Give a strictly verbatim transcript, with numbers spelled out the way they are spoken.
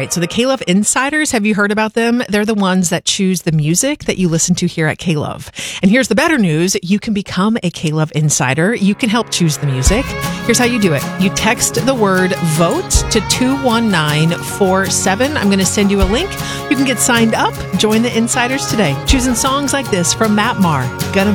right. So the K-Love Insiders, have you heard about them? They're the ones that choose the music that you listen to here at K-Love. And here's the better news. You can become a K-Love Insider. You can help choose the music. Here's how you do it. You text the word VOTE to two one nine four seven. I'm going to send you a link. You can get signed up. Join the Insiders today. Choosing songs like this from Matt Maher. Gonna